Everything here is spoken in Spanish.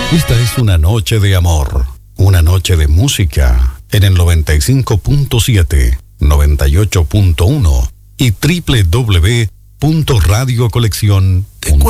Esta es una noche de amor, una noche de música en el 95.7, 98.1 y www.radiocolección.cl.